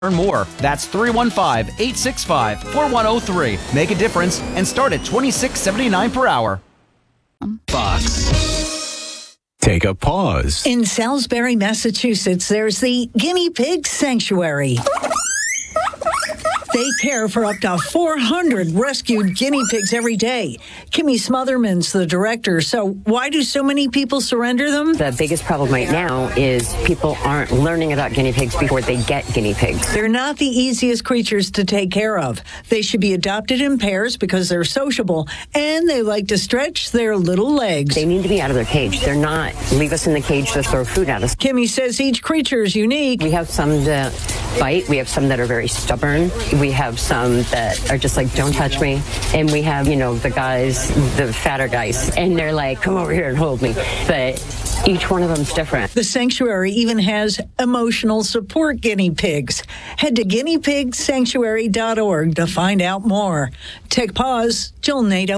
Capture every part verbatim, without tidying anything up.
Learn more. That's three one five, eight six five, four one zero three. Make a difference and start at twenty-six seventy-nine per hour. Fox. Take a pause. In Salisbury, Massachusetts, there's the Guinea Pig Sanctuary. They care for up to four hundred rescued guinea pigs every day. Kimmy Smotherman's the director. So why do so many people surrender them? The biggest problem right now is people aren't learning about guinea pigs before they get guinea pigs. They're not the easiest creatures to take care of. They should be adopted in pairs because they're sociable and they like to stretch their little legs. They need to be out of their cage. They're not leave us in the cage to throw food at us. Kimmy says each creature is unique. We have some that bite. We have some that are very stubborn. We have some that are just like, don't touch me. And we have, you know, the guys, the fatter guys, and they're like, come over here and hold me. But each one of them's different. The sanctuary even has emotional support guinea pigs. Head to guinea pig sanctuary dot org to find out more. Take pause. Jill Nato.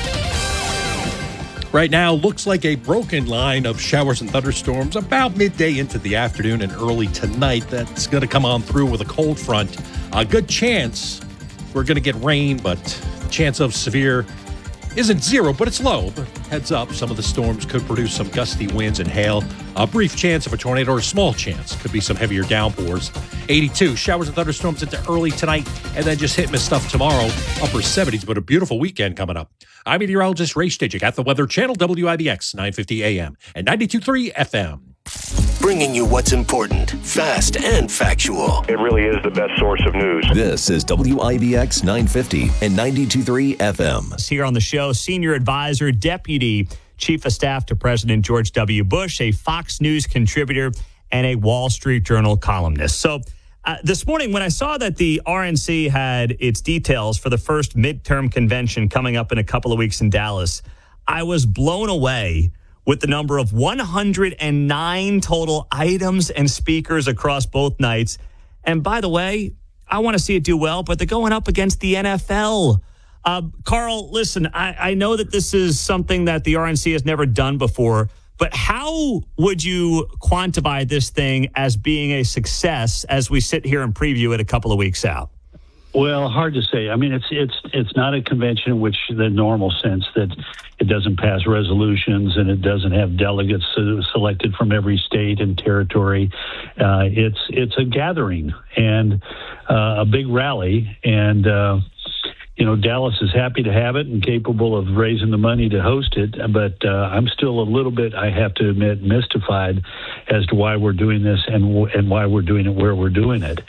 Right now, looks like a broken line of showers and thunderstorms about midday into the afternoon and early tonight. That's going to come on through with a cold front. A good chance we're going to get rain, but chance of severe isn't zero, but it's low. But heads up, some of the storms could produce some gusty winds and hail. A brief chance of a tornado or a small chance. Could be some heavier downpours. eighty-two, showers and thunderstorms into early tonight, and then just hit miss stuff tomorrow. Upper seventies, but a beautiful weekend coming up. I'm meteorologist Ray Stijik at the Weather Channel, W I B X nine fifty A M and ninety-two point three F M. Bringing you what's important, fast and factual. It really is the best source of news. This is W I B X nine fifty and ninety-two point three F M. Here on the show, Senior Advisor, Deputy Chief of Staff to President George W. Bush, a Fox News contributor, and a Wall Street Journal columnist. So uh, this morning, when I saw that the R N C had its details for the first midterm convention coming up in a couple of weeks in Dallas, I was blown away with the number of one hundred nine total items and speakers across both nights. And by the way, I want to see it do well, but they're going up against the N F L. Uh, Carl, listen, I, I know that this is something that the R N C has never done before, but how would you quantify this thing as being a success as we sit here and preview it a couple of weeks out? Well, hard to say. I mean, it's it's it's not a convention in which the normal sense that it doesn't pass resolutions and it doesn't have delegates selected from every state and territory. Uh, it's it's a gathering and uh, a big rally, and uh, you know, Dallas is happy to have it and capable of raising the money to host it. But uh, I'm still a little bit, I have to admit, mystified as to why we're doing this and and why we're doing it where we're doing it.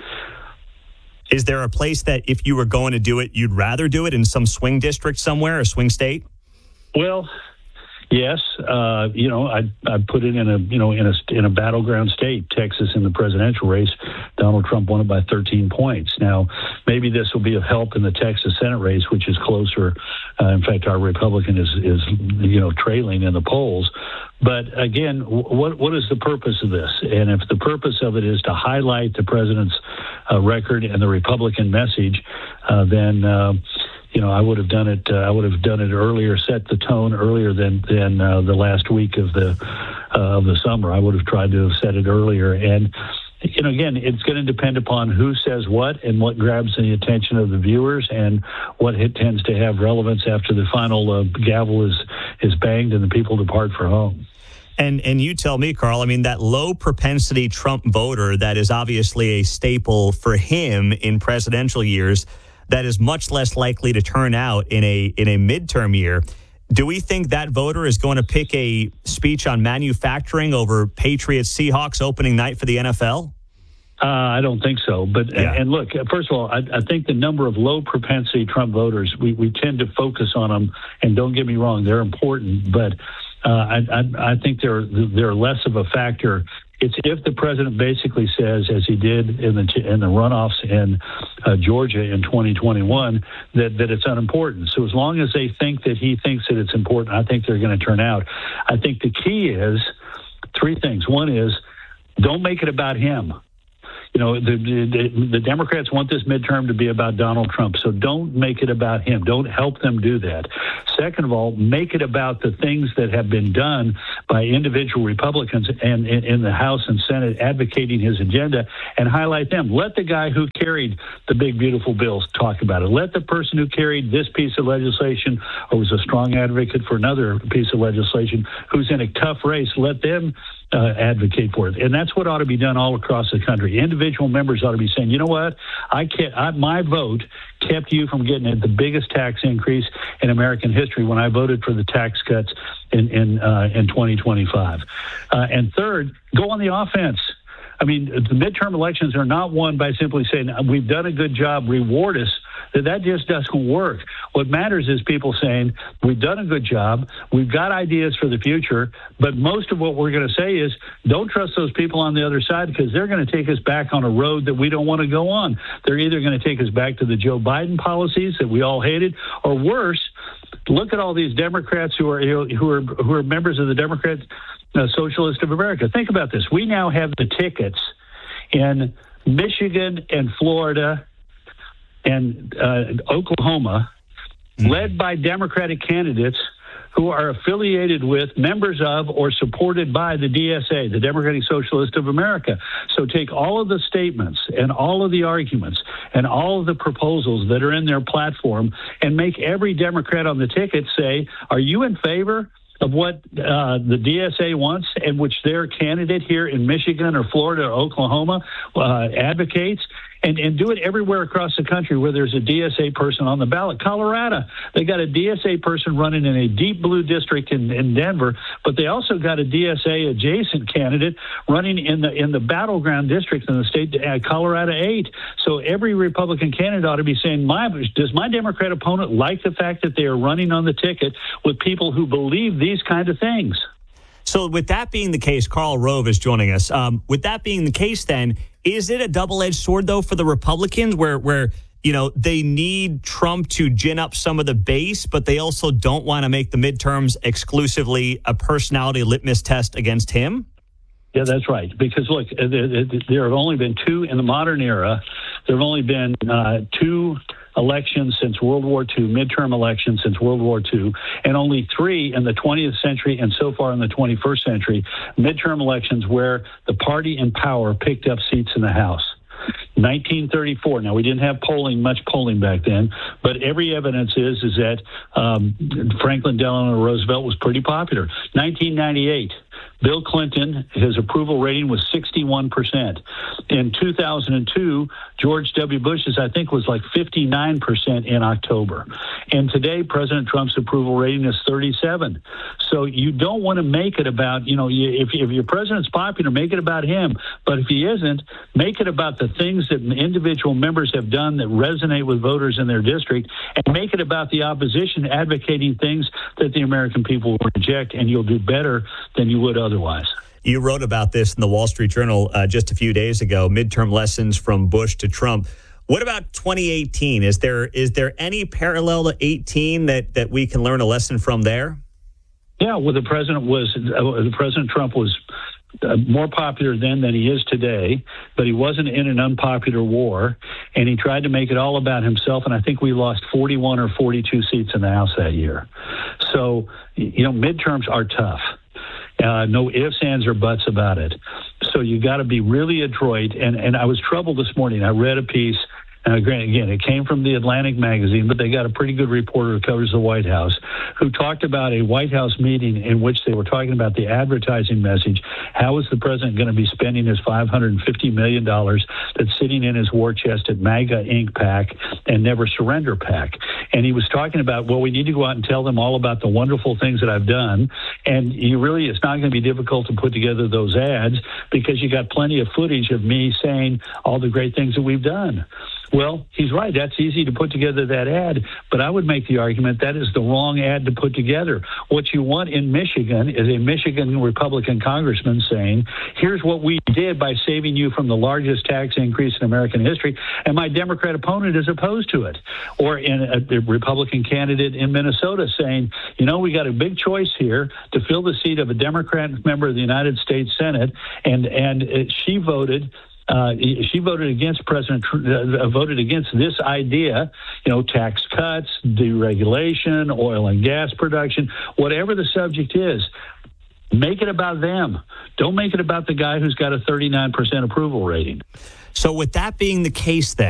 Is there a place that if you were going to do it, you'd rather do it in some swing district somewhere, a swing state? Well, yes. Uh, you know, I I put it in a you know in a in a battleground state, Texas, in the presidential race. Donald Trump won it by thirteen points. Now, maybe this will be of help in the Texas Senate race, which is closer. Uh, in fact, our Republican is is you know trailing in the polls. But again, what what is the purpose of this? And if the purpose of it is to highlight the president's uh, record and the Republican message, uh, then uh, you know I would have done it. Uh, I would have done it earlier, set the tone earlier than than uh, the last week of the uh, of the summer. I would have tried to have set it earlier. And you know, again, it's going to depend upon who says what and what grabs the attention of the viewers and what it tends to have relevance after the final uh, gavel is is banged and the people depart for home. And and you tell me, Carl, I mean, that low propensity Trump voter that is obviously a staple for him in presidential years, that is much less likely to turn out in a in a midterm year. Do we think that voter is going to pick a speech on manufacturing over Patriots Seahawks opening night for the N F L? Uh, I don't think so. But yeah. and look, first of all, I, I think the number of low propensity Trump voters, we, we tend to focus on them. And don't get me wrong, they're important. But uh, I, I, I think they're they're less of a factor. It's if the president basically says, as he did in the in the runoffs in uh, Georgia in twenty twenty-one, that, that it's unimportant. So as long as they think that he thinks that it's important, I think they're going to turn out. I think the key is three things. One is don't make it about him. you know, the, the, the Democrats want this midterm to be about Donald Trump. So don't make it about him. Don't help them do that. Second of all, make it about the things that have been done by individual Republicans and in the House and Senate advocating his agenda, and highlight them. Let the guy who carried the big, beautiful bills talk about it. Let the person who carried this piece of legislation or was a strong advocate for another piece of legislation who's in a tough race, let them Uh, advocate for it. And that's what ought to be done all across the country. Individual members ought to be saying, you know what, I can't, I, my vote kept you from getting the biggest tax increase in American history when I voted for the tax cuts in in, uh, in twenty twenty-five. Uh, and third, go on the offense. I mean, the midterm elections are not won by simply saying, we've done a good job, reward us. That that just doesn't work. What matters is people saying, we've done a good job, we've got ideas for the future, but most of what we're going to say is, don't trust those people on the other side because they're going to take us back on a road that we don't want to go on. They're either going to take us back to the Joe Biden policies that we all hated, or worse, look at all these Democrats who are who are who are members of the Democrat uh, Socialist of America. Think about this. We now have the tickets in Michigan and Florida and uh, Oklahoma, mm-hmm. led by Democratic candidates who are affiliated with, members of, or supported by the D S A, the Democratic Socialist of America. So take all of the statements and all of the arguments and all of the proposals that are in their platform and make every Democrat on the ticket say, are you in favor of what uh, the D S A wants and which their candidate here in Michigan or Florida or Oklahoma uh, advocates? And, and do it everywhere across the country where there's a D S A person on the ballot. Colorado, they got a D S A person running in a deep blue district in, in Denver, but they also got a D S A adjacent candidate running in the in the battleground district in the state, uh, Colorado eight. So every Republican candidate ought to be saying, my, does my Democrat opponent like the fact that they are running on the ticket with people who believe these kind of things? So with that being the case, Karl Rove is joining us. Um, with that being the case, then, is it a double-edged sword, though, for the Republicans where, where you know, they need Trump to gin up some of the base, but they also don't want to make the midterms exclusively a personality litmus test against him? Yeah, that's right. Because, look, there, there have only been two in the modern era. There have only been uh, two elections since World War Two, midterm elections since World War Two, and only three in the twentieth century and so far in the twenty-first century, midterm elections where the party in power picked up seats in the House. nineteen thirty-four. Now, we didn't have polling, much polling back then, but every evidence is is that um, Franklin Delano Roosevelt was pretty popular. nineteen ninety-eight, Bill Clinton, his approval rating was sixty-one percent. In two thousand two, George W. Bush's, I think, was like fifty-nine percent in October. And today, President Trump's approval rating is thirty-seven. So you don't want to make it about, you know, if, if your president's popular, make it about him. But if he isn't, make it about the things that individual members have done that resonate with voters in their district, and make it about the opposition advocating things that the American people will reject, and you'll do better than you would otherwise. You wrote about this in the Wall Street Journal uh, just a few days ago, midterm lessons from Bush to Trump. What about twenty eighteen? Is there is there any parallel to eighteen that, that we can learn a lesson from there? Yeah, well, the president was uh, the President Trump was uh, more popular then than he is today, but he wasn't in an unpopular war, and he tried to make it all about himself. And I think we lost forty-one or forty-two seats in the House that year. So, you know, midterms are tough. Uh, no ifs, ands, or buts about it. So you got to be really adroit. And, and I was troubled this morning. I read a piece. Uh, again, it came from the Atlantic magazine, but they got a pretty good reporter who covers the White House, who talked about a White House meeting in which they were talking about the advertising message. How is the president going to be spending his five hundred fifty million dollars that's sitting in his war chest at MAGA Incorporated PAC and Never Surrender PAC? And he was talking about, well, we need to go out and tell them all about the wonderful things that I've done. And you really, it's not going to be difficult to put together those ads because you got plenty of footage of me saying all the great things that we've done. Well, he's right. That's easy to put together that ad, but I would make the argument that is the wrong ad to put together. What you want in Michigan is a Michigan Republican congressman saying, here's what we did by saving you from the largest tax increase in American history, and my Democrat opponent is opposed to it. Or in a, a Republican candidate in Minnesota saying, you know, we got a big choice here to fill the seat of a Democrat member of the United States Senate, and, and it, she voted Uh, she voted against President, uh, voted against this idea, you know, tax cuts, deregulation, oil and gas production, whatever the subject is. Make it about them. Don't make it about the guy who's got a thirty-nine percent approval rating. So with that being the case then,